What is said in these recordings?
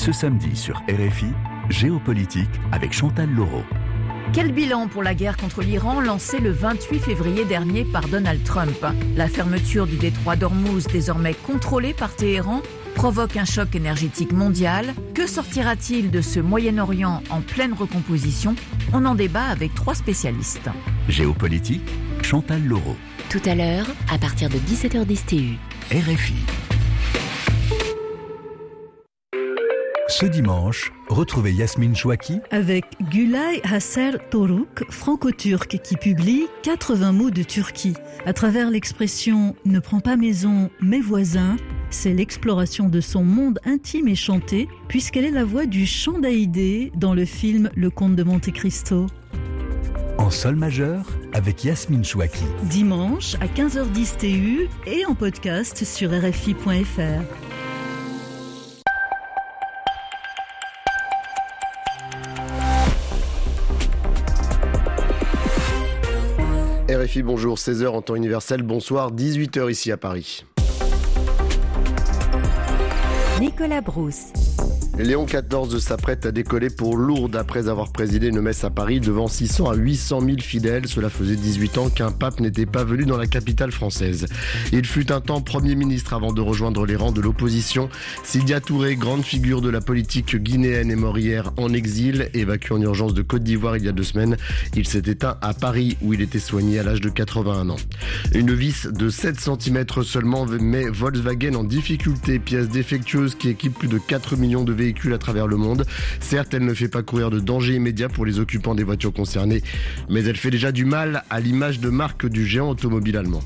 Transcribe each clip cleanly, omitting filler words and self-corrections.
Ce samedi sur RFI, Géopolitique avec Chantal Laureau. Quel bilan pour la guerre contre l'Iran lancée le 28 février dernier par Donald Trump ? La fermeture du détroit d'Ormuz, désormais contrôlé par Téhéran, provoque un choc énergétique mondial. Que sortira-t-il de ce Moyen-Orient en pleine recomposition ? On en débat avec 3 spécialistes. Géopolitique, Chantal Laureau. Tout à l'heure, à partir de 17h10 TU. RFI. Ce dimanche, retrouvez Yasmine Chouaki avec Gülay Hasser Toruk, franco-turc, qui publie 80 mots de Turquie. À travers l'expression « ne prends pas maison, mais voisin », c'est l'exploration de son monde intime et chanté, puisqu'elle est la voix du chant d'Haïdé dans le film Le Comte de Monte Cristo. En sol majeur avec Yasmine Chouaki. Dimanche à 15h10 TU et en podcast sur rfi.fr. RFI, bonjour, 16h en temps universel, bonsoir, 18h ici à Paris. Nicolas Brousse. Léon XIV s'apprête à décoller pour Lourdes après avoir présidé une messe à Paris devant 600 à 800 000 fidèles. Cela faisait 18 ans qu'un pape n'était pas venu dans la capitale française. Il fut un temps Premier ministre avant de rejoindre les rangs de l'opposition. Sidia Touré, grande figure de la politique guinéenne, est mort hier en exil. Évacué en urgence de Côte d'Ivoire il y a 2 semaines, il s'est éteint à Paris où il était soigné à l'âge de 81 ans. Une vis de 7 cm seulement met Volkswagen en difficulté. Pièce défectueuse qui équipe plus de 4 millions de véhicules à travers le monde. Certes, elle ne fait pas courir de danger immédiat pour les occupants des voitures concernées, mais elle fait déjà du mal à l'image de marque du géant automobile allemand.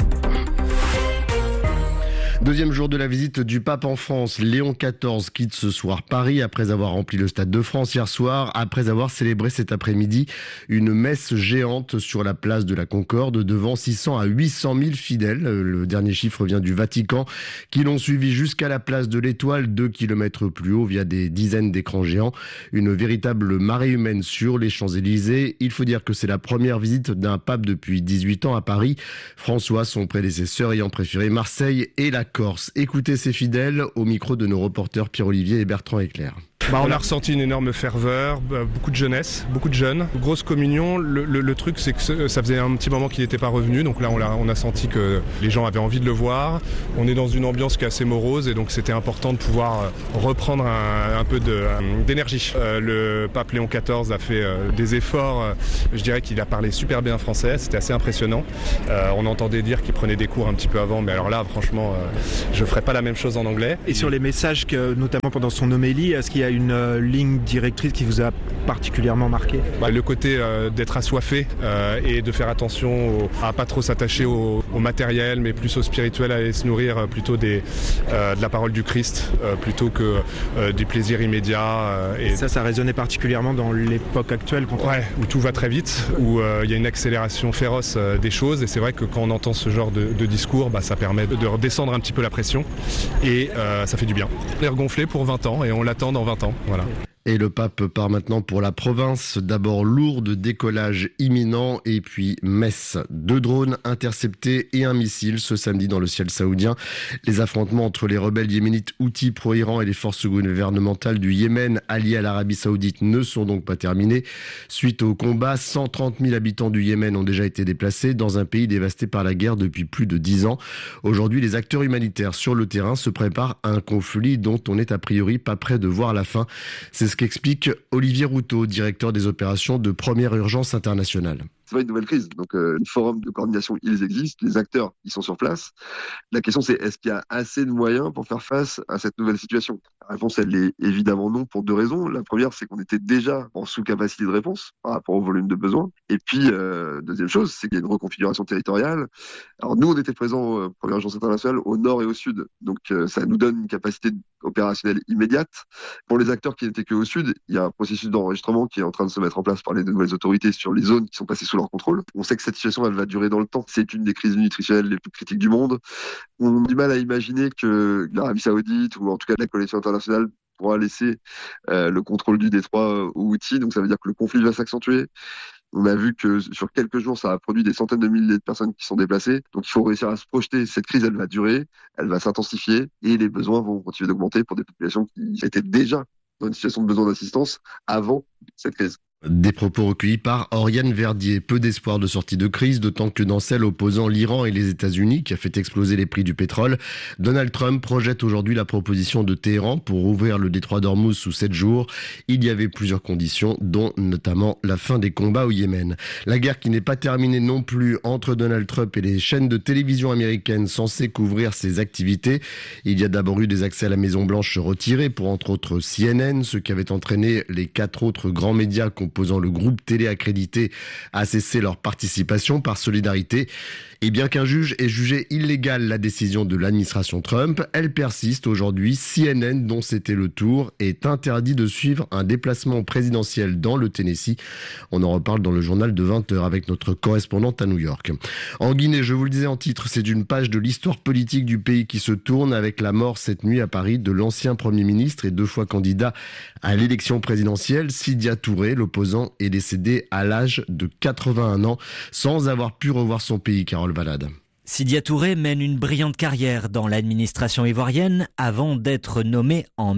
Deuxième jour de la visite du pape en France, Léon XIV quitte ce soir Paris après avoir rempli le Stade de France hier soir, après avoir célébré cet après-midi une messe géante sur la place de la Concorde devant 600 à 800 000 fidèles. Le dernier chiffre vient du Vatican qui l'ont suivi jusqu'à la place de l'Étoile, 2 kilomètres plus haut via des dizaines d'écrans géants. Une véritable marée humaine sur les Champs-Élysées. Il faut dire que c'est la première visite d'un pape depuis 18 ans à Paris. François, son prédécesseur, ayant préféré Marseille et la Corse. Écoutez ces fidèles au micro de nos reporters Pierre-Olivier et Bertrand Eclair. On a ressenti une énorme ferveur, beaucoup de jeunesse, beaucoup de jeunes. Grosse communion, le truc c'est que ça faisait un petit moment qu'il n'était pas revenu, donc là on a senti que les gens avaient envie de le voir. On est dans une ambiance qui est assez morose et donc c'était important de pouvoir reprendre un peu d'énergie. Le pape Léon XIV a fait des efforts, je dirais qu'il a parlé super bien français, c'était assez impressionnant. On entendait dire qu'il prenait des cours un petit peu avant, mais alors là franchement je ferais pas la même chose en anglais. Et sur les messages, notamment pendant son homélie, est-ce qu'il y a une ligne directrice qui vous a particulièrement marqué ? Le côté d'être assoiffé et de faire attention à pas trop s'attacher au matériel, mais plus au spirituel, à aller se nourrir plutôt de la parole du Christ, plutôt que des plaisirs immédiats. Et ça résonnait particulièrement dans l'époque actuelle. Où tout va très vite, où il y a une accélération féroce des choses, et c'est vrai que quand on entend ce genre de discours, ça permet de redescendre un petit peu la pression, et ça fait du bien. On est regonflé pour 20 ans, et on l'attend dans 20 ans. Voilà. Et le pape part maintenant pour la province. D'abord Lourdes, décollage imminent, et puis Metz. 2 drones interceptés et un missile ce samedi dans le ciel saoudien. Les affrontements entre les rebelles yéménites Houthis pro-Iran et les forces gouvernementales du Yémen alliées à l'Arabie saoudite ne sont donc pas terminés. Suite au combat, 130 000 habitants du Yémen ont déjà été déplacés dans un pays dévasté par la guerre depuis plus de 10 ans. Aujourd'hui, les acteurs humanitaires sur le terrain se préparent à un conflit dont on n'est a priori pas près de voir la fin. C'est ce qu'explique Olivier Routot, directeur des opérations de Première Urgence Internationale. C'est pas une nouvelle crise. Donc, les forums de coordination, ils existent. Les acteurs, ils sont sur place. La question, c'est est-ce qu'il y a assez de moyens pour faire face à cette nouvelle situation ? La réponse, elle est évidemment non pour 2 raisons. La première, c'est qu'on était déjà en sous-capacité de réponse par rapport au volume de besoins. Et puis, deuxième chose, c'est qu'il y a une reconfiguration territoriale. Alors, nous, on était présents, Première Urgence Internationale, au nord et au sud. Donc, ça nous donne une capacité opérationnelle immédiate. Pour les acteurs qui n'étaient qu'au sud, il y a un processus d'enregistrement qui est en train de se mettre en place par les nouvelles autorités sur les zones qui sont passées sous leur contrôle. On sait que cette situation, elle va durer dans le temps. C'est une des crises nutritionnelles les plus critiques du monde. On a du mal à imaginer que l'Arabie Saoudite, ou en tout cas la coalition internationale, pourra laisser le contrôle du détroit aux Houthis. Donc ça veut dire que le conflit va s'accentuer. On a vu que sur quelques jours, ça a produit des centaines de milliers de personnes qui sont déplacées. Donc il faut réussir à se projeter. Cette crise, elle va durer, elle va s'intensifier et les besoins vont continuer d'augmenter pour des populations qui étaient déjà dans une situation de besoin d'assistance avant cette crise. Des propos recueillis par Oriane Verdier. Peu d'espoir de sortie de crise, d'autant que dans celle opposant l'Iran et les États-Unis, qui a fait exploser les prix du pétrole, Donald Trump projette aujourd'hui la proposition de Téhéran pour ouvrir le détroit d'Ormuz sous 7 jours. Il y avait plusieurs conditions, dont notamment la fin des combats au Yémen. La guerre qui n'est pas terminée non plus entre Donald Trump et les chaînes de télévision américaines censées couvrir ses activités. Il y a d'abord eu des accès à la Maison-Blanche retirés pour entre autres CNN, ce qui avait entraîné les 4 autres grands médias composant le groupe télé accrédité à cesser leur participation par solidarité. Et bien qu'un juge ait jugé illégale la décision de l'administration Trump, elle persiste aujourd'hui. CNN, dont c'était le tour, est interdit de suivre un déplacement présidentiel dans le Tennessee. On en reparle dans le journal de 20h avec notre correspondante à New York. En Guinée, je vous le disais en titre, c'est une page de l'histoire politique du pays qui se tourne avec la mort cette nuit à Paris de l'ancien Premier ministre et 2 fois candidat à l'élection présidentielle, Sidya Touré. L'opposant est décédé à l'âge de 81 ans sans avoir pu revoir son pays, Carole Valade. Sidya Touré mène une brillante carrière dans l'administration ivoirienne avant d'être nommé en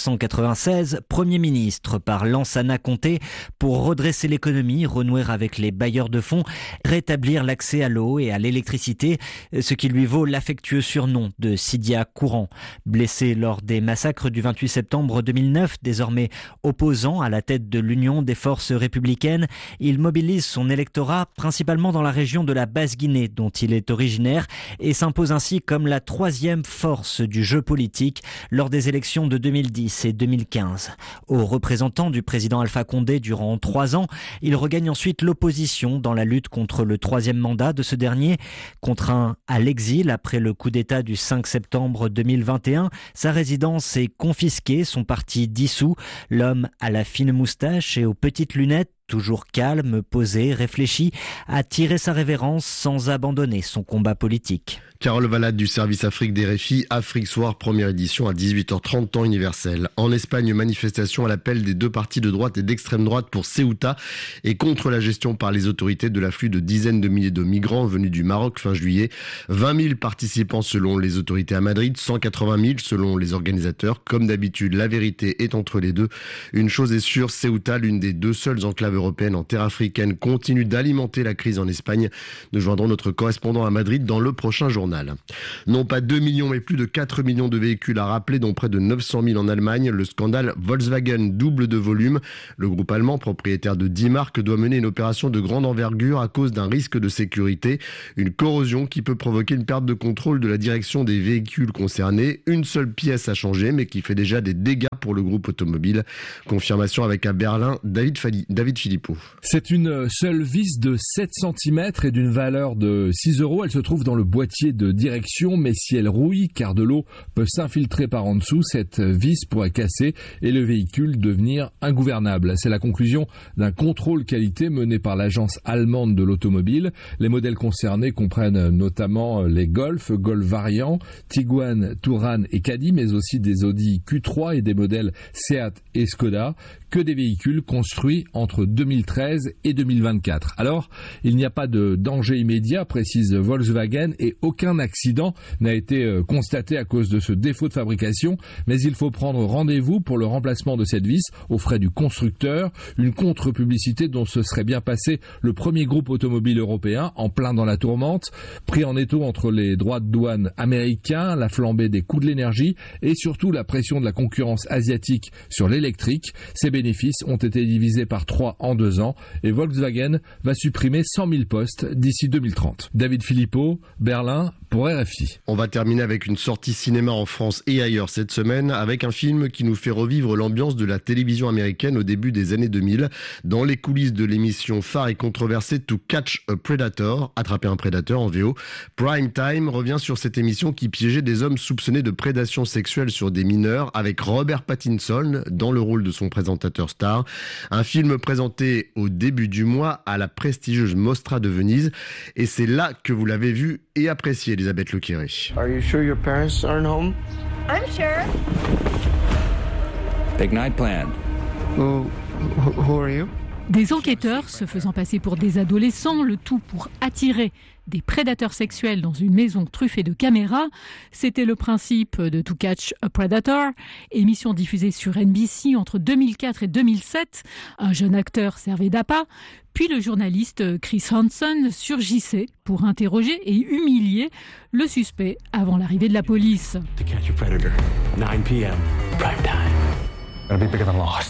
1996 Premier ministre par Lansana Conté pour redresser l'économie, renouer avec les bailleurs de fonds, rétablir l'accès à l'eau et à l'électricité, ce qui lui vaut l'affectueux surnom de Sidya Courant. Blessé lors des massacres du 28 septembre 2009, désormais opposant à la tête de l'Union des forces républicaines, il mobilise son électorat principalement dans la région de la Basse-Guinée dont il est originaire et s'impose ainsi comme la 3e force du jeu politique lors des élections de 2010 et 2015. Aux représentants du président Alpha Condé durant 3 ans, il regagne ensuite l'opposition dans la lutte contre le 3e mandat de ce dernier. Contraint à l'exil après le coup d'État du 5 septembre 2021, sa résidence est confisquée, son parti dissous. L'homme à la fine moustache et aux petites lunettes, toujours calme, posé, réfléchi, a tiré sa révérence sans abandonner son combat politique. Carole Valade du service Afrique des RFI, Afrique Soir, première édition à 18h30 temps universel. En Espagne, manifestation à l'appel des 2 partis de droite et d'extrême droite pour Ceuta et contre la gestion par les autorités de l'afflux de dizaines de milliers de migrants venus du Maroc fin juillet. 20 000 participants selon les autorités à Madrid, 180 000 selon les organisateurs. Comme d'habitude, la vérité est entre les deux. Une chose est sûre, Ceuta, l'une des 2 seules enclaves européennes en terre africaine, continue d'alimenter la crise en Espagne. Nous joindrons notre correspondant à Madrid dans le prochain journal. Non pas 2 millions mais plus de 4 millions de véhicules à rappeler, dont près de 900 000 en Allemagne. Le scandale Volkswagen double de volume. Le groupe allemand, propriétaire de 10 marques, doit mener une opération de grande envergure à cause d'un risque de sécurité. Une corrosion qui peut provoquer une perte de contrôle de la direction des véhicules concernés. Une seule pièce a changé mais qui fait déjà des dégâts pour le groupe automobile. Confirmation avec à Berlin, David Philippot. C'est une seule vis de 7 cm et d'une valeur de 6 €. Elle se trouve dans le boîtier de direction, mais si elle rouille, car de l'eau peut s'infiltrer par en dessous, cette vis pourrait casser et le véhicule devenir ingouvernable. C'est la conclusion d'un contrôle qualité mené par l'agence allemande de l'automobile. Les modèles concernés comprennent notamment les Golf variants, Tiguan, Touran et Caddy, mais aussi des Audi Q3 et des modèles Seat et Skoda, que des véhicules construits entre 2013 et 2024. Alors, il n'y a pas de danger immédiat, précise Volkswagen, et aucun accident n'a été constaté à cause de ce défaut de fabrication, mais il faut prendre rendez-vous pour le remplacement de cette vis aux frais du constructeur, une contre-publicité dont se serait bien passé le premier groupe automobile européen en plein dans la tourmente, pris en étau entre les droits de douane américains, la flambée des coûts de l'énergie et surtout la pression de la concurrence asiatique sur l'électrique. Ces bénéfices ont été divisés par 3 en 2 ans et Volkswagen va supprimer 100 000 postes d'ici 2030. David Philippot, Berlin, pour RFI. On va terminer avec une sortie cinéma en France et ailleurs cette semaine avec un film qui nous fait revivre l'ambiance de la télévision américaine au début des années 2000 dans les coulisses de l'émission phare et controversée To Catch a Predator, attraper un prédateur en VO. Prime Time revient sur cette émission qui piégeait des hommes soupçonnés de prédation sexuelle sur des mineurs avec Robert Pattinson dans le rôle de son présentateur star. Un film présenté au début du mois à la prestigieuse Mostra de Venise et c'est là que vous l'avez vu et apprécié, Elisabeth Lequéré. Are you sure your parents aren't home? I'm sure. Big night planned. Who are you? Des enquêteurs se faisant passer pour des adolescents, le tout pour attirer des prédateurs sexuels dans une maison truffée de caméras. C'était le principe de To Catch a Predator, émission diffusée sur NBC entre 2004 et 2007. Un jeune acteur servait d'appât, puis le journaliste Chris Hansen surgissait pour interroger et humilier le suspect avant l'arrivée de la police. To Catch a Predator, 9 p.m. prime time. Gonna be bigger than Lost.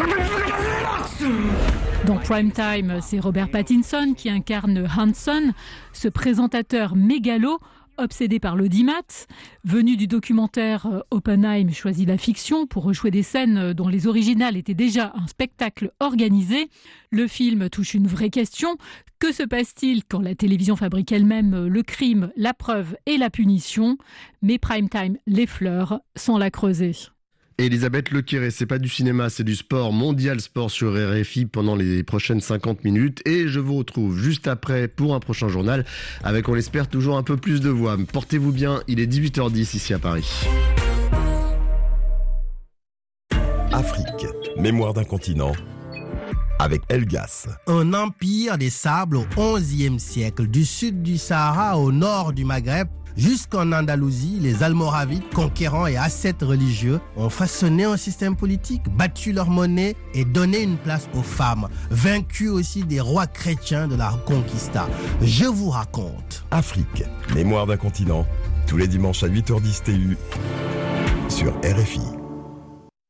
Dans Prime Time, c'est Robert Pattinson qui incarne Hanson, ce présentateur mégalo, obsédé par l'audimat. Venu du documentaire, Oppenheim choisit la fiction pour rejouer des scènes dont les originales étaient déjà un spectacle organisé. Le film touche une vraie question. Que se passe-t-il quand la télévision fabrique elle-même le crime, la preuve et la punition ? Mais Prime Time l'effleure sans la creuser. Elisabeth Lequiré, c'est pas du cinéma, c'est du sport, Mondial Sport sur RFI pendant les prochaines 50 minutes. Et je vous retrouve juste après pour un prochain journal avec, on l'espère, toujours un peu plus de voix. Portez-vous bien, il est 18h10 ici à Paris. Afrique, mémoire d'un continent, avec Elgas. Un empire des sables au XIe siècle, du sud du Sahara au nord du Maghreb, jusqu'en Andalousie, les Almoravides, conquérants et ascètes religieux, ont façonné un système politique, battu leur monnaie et donné une place aux femmes, vaincu aussi des rois chrétiens de la Reconquista. Je vous raconte. Afrique, mémoire d'un continent, tous les dimanches à 8h10 TU sur RFI.